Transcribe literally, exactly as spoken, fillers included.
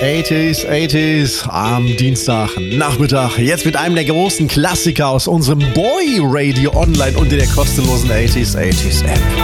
achtziger, achtziger am Dienstag, Nachmittag. Jetzt mit einem der großen Klassiker aus unserem Boy Radio Online und in der kostenlosen achtziger, achtziger App.